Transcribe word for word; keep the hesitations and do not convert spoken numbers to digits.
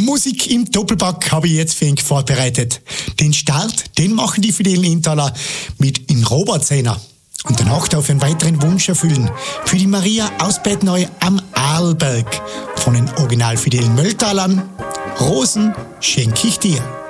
Musik im Doppelpack habe ich jetzt für ihn vorbereitet. Den Start, den machen die Fidelen Inntaler mit In Robertsehner. Und danach darf ich einen weiteren Wunsch erfüllen. Für die Maria aus Bettneu am Arlberg. Von den Original Fidelen Mölltalern. Rosen schenke ich dir.